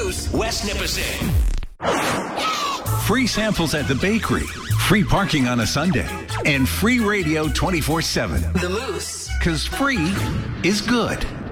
Moose, West Nipissing. Free samples at the bakery, free parking on a Sunday, and free radio 24/7. The Moose. 'Cause free is good.